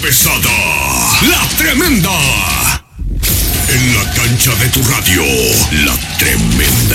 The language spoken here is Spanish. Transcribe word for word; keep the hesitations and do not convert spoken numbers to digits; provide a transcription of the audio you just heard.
pesada, la tremenda. En la cancha de tu radio, la tremenda.